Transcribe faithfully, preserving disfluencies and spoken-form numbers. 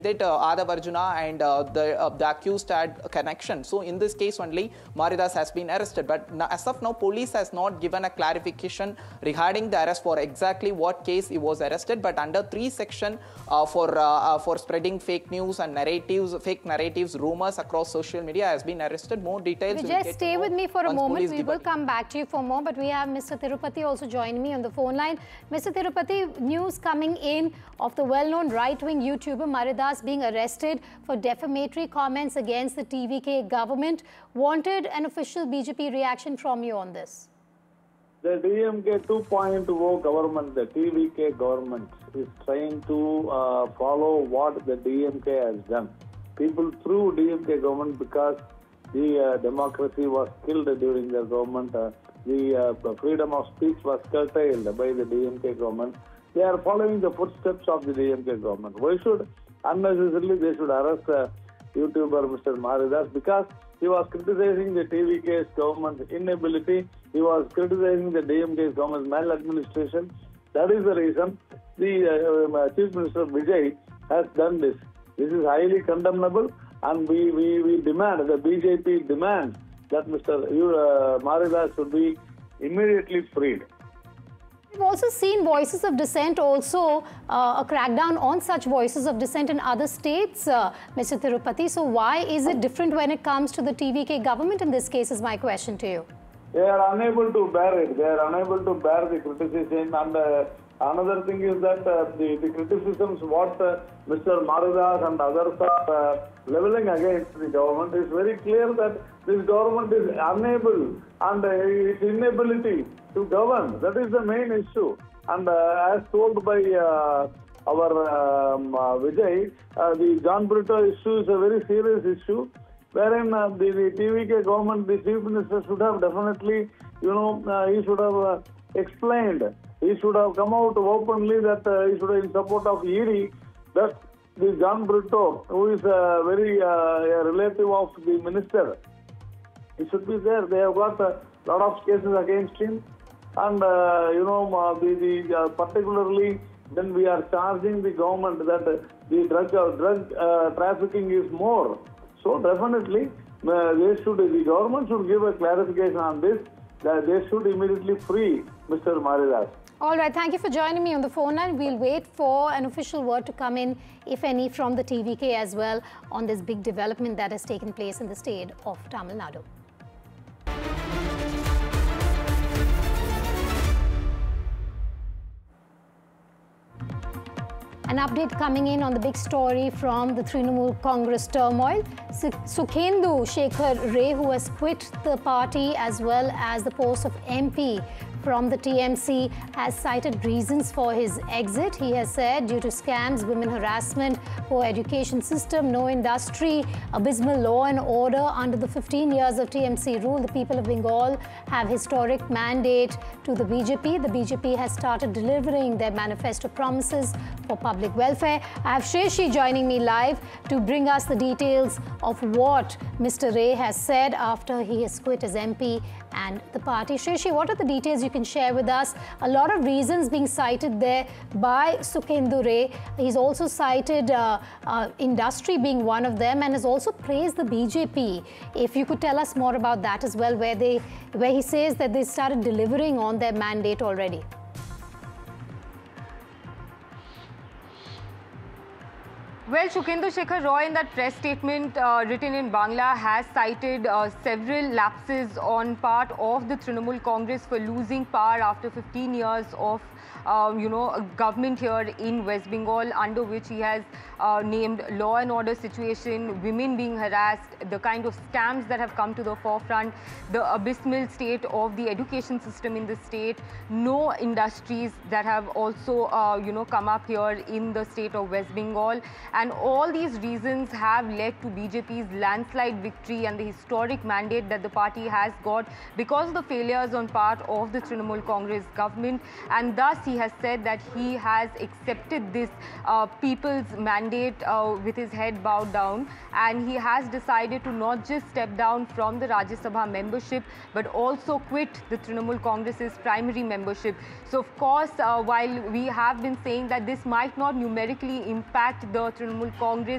that uh, Adav Arjuna and uh, the, uh, the accused had a connection. So in this case only, Maridas has been arrested. But as of now, police has not given a clarification regarding the arrest for exactly what case he was arrested. But under three section uh, for uh, uh, for spreading fake news and narratives, fake narratives, rumors across social media has been arrested. More details. Just stay with me for a moment. We will come back to you for more. But we have Mister Tirupati also joining me on the phone line. Mister Tirupati, news coming in of the well-known right-wing YouTuber Maridas being arrested for defamatory comments against the T V K government. Wanted an official B J P reaction from you on this. The D M K two point oh government, the T V K government, is trying to uh, follow what the D M K has done. People threw D M K government because the uh, democracy was killed during their government. Uh, the uh, freedom of speech was curtailed by the D M K government. They are following the footsteps of the D M K government. Why should unnecessarily they should arrest uh, YouTuber Mister Maridas? Because he was criticizing the T V K's government's inability. He was criticizing the D M K's government's maladministration. That is the reason the uh, Chief Minister Vijay has done this. This is highly condemnable, and we, we, we demand, the B J P demands that Mister Uh, Maridas should be immediately freed. We've also seen voices of dissent, also uh, a crackdown on such voices of dissent in other states, uh, Mister Tirupati. So why is it different when it comes to the T V K government in this case is my question to you. They are unable to bear it. They are unable to bear the criticism. And uh, another thing is that uh, the, the criticisms what uh, Mister Maridas and others are uh, leveling against the government is very clear that this government is unable and uh, its inability to govern. That is the main issue. And uh, as told by uh, our um, uh, Vijay, uh, the John Brito issue is a very serious issue, wherein uh, the, the T V K government, the Chief Minister should have definitely, you know, uh, he should have uh, explained, he should have come out openly that uh, he should have in support of E D, that the John Brito, who is uh, very uh, a relative of the minister, he should be there. They have got a lot of cases against him. And, uh, you know, uh, the, the, uh, particularly when we are charging the government that uh, the drug, uh, drug uh, trafficking is more. So definitely, uh, they should, the government should give a clarification on this, that they should immediately free Mister Maridas. All right, thank you for joining me on the phone line. We'll wait for an official word to come in, if any, from the T V K as well on this big development that has taken place in the state of Tamil Nadu. An update coming in on the big story from the Trinamool Congress turmoil. Sukhendu Shekhar Ray, who has quit the party as well as the post of M P from the T M C, has cited reasons for his exit. He has said due to scams, women harassment, poor education system, no industry, abysmal law and order under the fifteen years of T M C rule, the people of Bengal have historic mandate to the B J P. The B J P has started delivering their manifesto promises for public welfare. I have Shreshi joining me live to bring us the details of what Mister Ray has said after he has quit as M P and the party. Shreshi, what are the details you can share with us? A lot of reasons being cited there by Sukhendu Ray. He's also cited uh, uh, industry being one of them and has also praised the B J P. If you could tell us more about that as well, where they, where he says that they started delivering on their mandate already. Well, Sukhendu Shekhar Roy in that press statement uh, written in Bangla has cited uh, several lapses on part of the Trinamool Congress for losing power after fifteen years of Um, you know, a government here in West Bengal, under which he has uh, named law and order situation, women being harassed, the kind of scams that have come to the forefront, the abysmal state of the education system in the state, no industries that have also, uh, you know, come up here in the state of West Bengal. And all these reasons have led to B J P's landslide victory and the historic mandate that the party has got because of the failures on part of the Trinamool Congress government. And thus, he has said that he has accepted this uh, people's mandate uh, with his head bowed down, and he has decided to not just step down from the Rajya Sabha membership but also quit the Trinamool Congress's primary membership. So of course, uh, while we have been saying that this might not numerically impact the Trinamool Trinamool Congress